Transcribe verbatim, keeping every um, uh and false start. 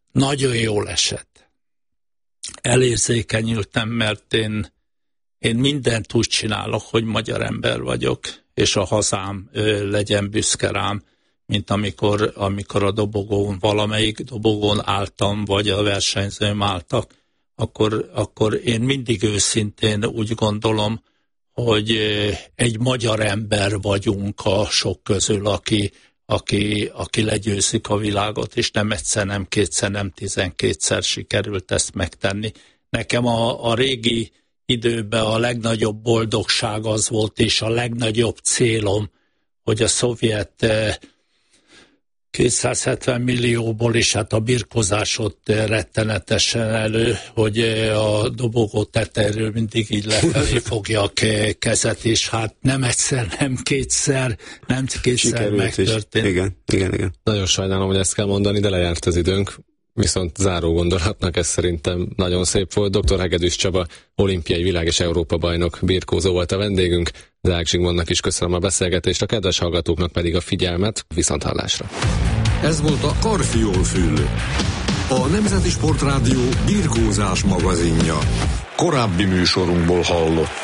nagyon jól esett. Elérzékenyültem, mert én, én mindent úgy csinálok, hogy magyar ember vagyok, és a hazám ö, legyen büszke rám, mint amikor, amikor a dobogón, valamelyik dobogón álltam, vagy a versenyzőm álltak, akkor, akkor én mindig őszintén úgy gondolom, hogy egy magyar ember vagyunk a sok közül, aki, aki, aki legyőzik a világot, és nem egyszer, nem kétszer, nem tizenkétszer sikerült ezt megtenni. Nekem a, a régi időben a legnagyobb boldogság az volt, és a legnagyobb célom, hogy a szovjet kétszázhetven millióból is hát a birkozás ott rettenetesen elő, hogy a dobogó tetejéről mindig így lefelé fogja a kezet, és hát nem egyszer, nem kétszer, nem kétszer sikerült megtörtént. Is. Igen, igen, igen. Nagyon sajnálom, hogy ezt kell mondani, de lejárt az időnk. Viszont záró gondolatnak ez szerintem nagyon szép volt. doktor Hegedűs Csaba, olimpiai világ- és Európa-bajnok birkózó volt a vendégünk. Deák Zsigmondnak is köszönöm a beszélgetést, a kedves hallgatóknak pedig a figyelmet. Viszonthallásra. Ez volt a Karfiol Fül, a Nemzeti Sportrádió birkózás magazinja. Korábbi műsorunkból hallott.